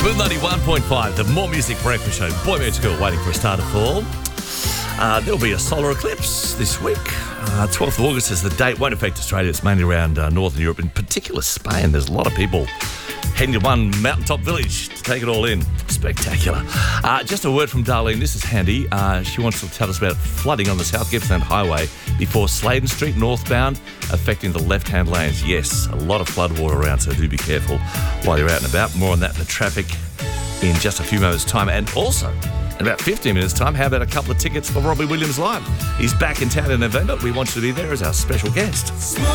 Smooth 91.5, the More Music Breakfast Show. Boy Meets Girl waiting for a start of fall. There'll be a solar eclipse this week. 12th of August is the date. Won't affect Australia. It's mainly around Northern Europe, in particular Spain. There's a lot of people heading to one mountaintop village to take it all in. Spectacular. Just a word from Darlene. This is handy. She wants to tell us about flooding on the South Gippsland Highway before Sladen Street northbound, affecting the left-hand lanes. Yes, a lot of flood water around, so do be careful while you're out and about. More on that in the traffic in just a few moments' time. And also, in about 15 minutes' time, how about a couple of tickets for Robbie Williams Live? He's back in town in November. We want you to be there as our special guest.